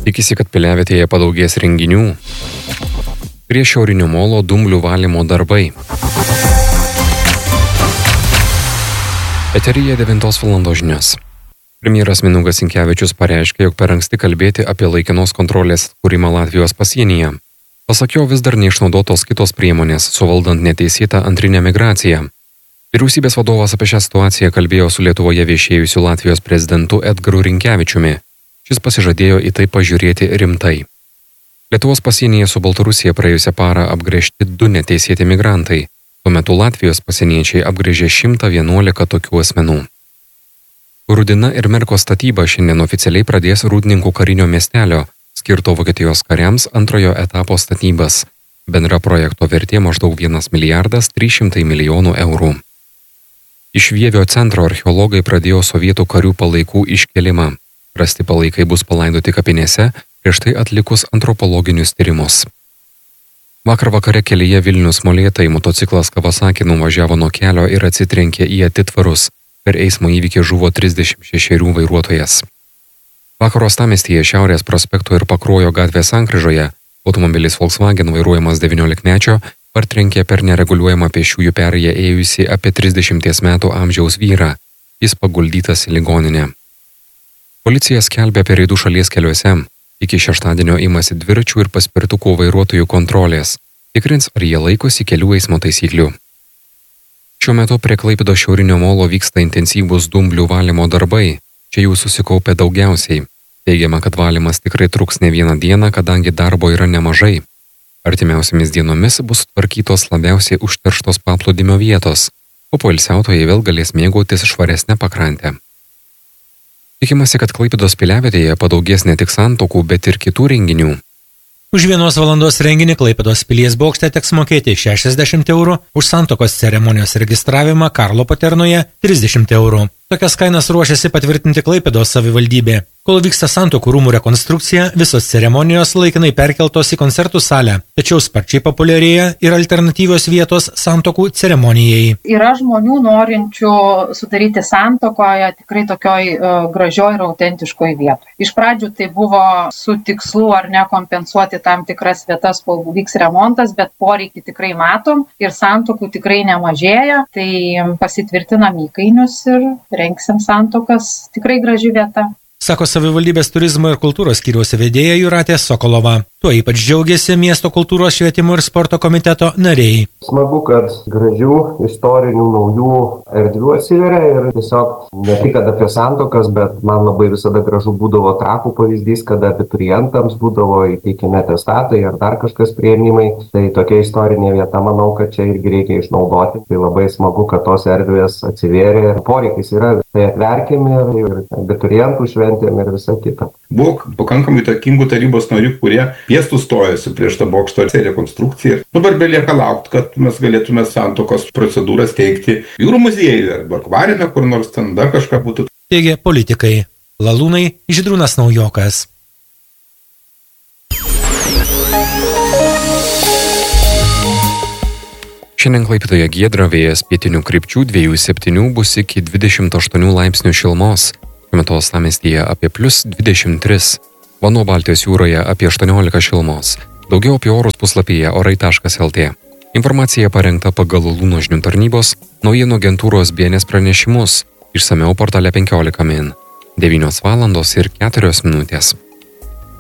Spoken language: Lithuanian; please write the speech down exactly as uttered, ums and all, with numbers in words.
Tikisi, kad Piliavietėje padaugės renginių. Prie Šiaurinio molo dumblių valymo darbai. Eteryje devintos valandos žinios. Premjeras Mindaugas Sinkevičius pareiškė, jog per anksti kalbėti apie laikinos kontrolės kūrimą Latvijos pasienyje. Pasak jo, vis dar neišnaudotos kitos priemonės, suvaldant neteisėtą antrinę migraciją. Vyriausybės vadovas apie šią situaciją kalbėjo su Lietuvoje viešėjusiu Latvijos prezidentu Edgaru Rinkevičiumi. Šis pasižadėjo į tai pažiūrėti rimtai. Lietuvos pasienyje su Baltarusija praėjusią parą apgręžti du neteisėti migrantai. Tuo metu Latvijos pasieniečiai apgręžė šimtą vienuolika tokių asmenų. Rudina ir Merko statyba šiandien oficialiai pradės Rūdninkų karinio miestelio, skirto Vokietijos kariams antrojo etapo statybas. Bendra projekto vertė maždaug vienas milijardas trys šimtai milijonų eurų. Iš Vievio centro archeologai pradėjo sovietų karių palaikų iškėlimą. Rasti palaikai bus palaidoti kapinėse, prieš tai atlikus antropologinius tyrimus. Vakar vakare kelyje Vilnius Molėtai motociklas Kawasaki nuvažiavo nuo kelio ir atsitrenkė į atitvarus. Per eismo įvykį žuvo trisdešimt šešerių vairuotojas. Vakar uostamiestyje Šiaurės prospekto ir Pakruojo gatvės sankryžoje automobilis Volkswagen vairuojamas devyniolikmečio partrenkė per nereguliuojamą pėsčiųjų perėją ėjusi apie trisdešimties metų amžiaus vyrą. Jis paguldytas į ligoninę. Policija skelbia apie reidų šalies keliuose. Iki šeštadienio imasi dviračių ir paspirtukų vairuotojų kontrolės. Tikrins, ar jie laikosi kelių eismo taisyklių. Šiuo metu prie Klaipėdos Šiaurinio molo vyksta intensyvūs dumblių valymo darbai. Čia jų susikaupė daugiausiai. Teigiama, kad valymas tikrai truks ne vieną dieną, kadangi darbo yra nemažai. Artimiausiamis dienomis bus tvarkytos labiausiai užterštos paplūdimio vietos, o poilsiautojai vėl galės mėgautis švaresnę pakrantę. Tikimasi, kad Klaipėdos Piliavietėje padaugės ne tik santuokų, bet ir kitų renginių. Už vienos valandos renginį Klaipėdos pilies bokšte teks mokėti šešiasdešimt eurų, už santuokos ceremonijos registravimą Karlo Paternoje trisdešimt eurų. Tokias kainas ruošiasi patvirtinti Klaipėdos savivaldybė. Kol vyksta santuokų rūmų rekonstrukcija, visos ceremonijos laikinai perkeltos į koncertų salę, tačiau sparčiai populiarėja ir alternatyvios vietos santuokų ceremonijai. Yra žmonių norinčių sudaryti santuokoje tikrai tokioj uh, gražioj ir autentiškoj vietoj. Iš pradžių tai buvo su tikslu ar ne kompensuoti tam tikras vietas, kol vyks remontas, bet poreikį tikrai matom ir santuokų tikrai nemažėja, tai pasitvirtinam įkainius ir rengsim santuokas, tikrai graži vieta. Sako savivaldybės turizmo ir kultūros skyriaus vedėja Jūratė Sokolova. Tuo ypač džiaugiasi miesto kultūros švietimo ir sporto komiteto nariai. Smagu, kad gražių, istorinių, naujų erdvių atsiveria ir tiesiog ne tik apie santuokas, bet man labai visada gražu būdavo Trakų pavyzdys, kada abiturientams būdavo įteikiami atestatai ar dar kažkas priėmimai. Tai tokia istorinė vieta, manau, kad čia irgi reikia išnaudoti. Tai labai smagu, kad tos erdvės atsivėrė ir poreikis yra. Tai atverkime ir abiturientų šventėm ir visą kitą. Buvo pakankamai įtakingų tarybos narių, kurie piestų stojasi prieš tą bokšto rekonstrukciją. Dabar belieka laukti, kad mes galėtume santuokos procedūras teikti jūrų muziejuje arba akvariume, kur nors ten dar kažką būtų. Teigė politikai. Lalūnai Žydrūnas Naujokas. Šiandien Klaipėdoje giedra, vėjas pietinių krypčių dviejų septynių bus iki dvidešimt aštuonių laipsnių šilumos. Šiuo metu uostamiestyje apie plius dvidešimt tris. Vanduo Baltijos jūroje apie aštuoniolika šilumos. Daugiau apie orus puslapyje orai taškas lt. Informacija parengta pagal Lūno žinių tarnybos naujienų agentūros B N S pranešimus. Išsamiau portale penkiolika min. devynios valandos ir keturios minutės.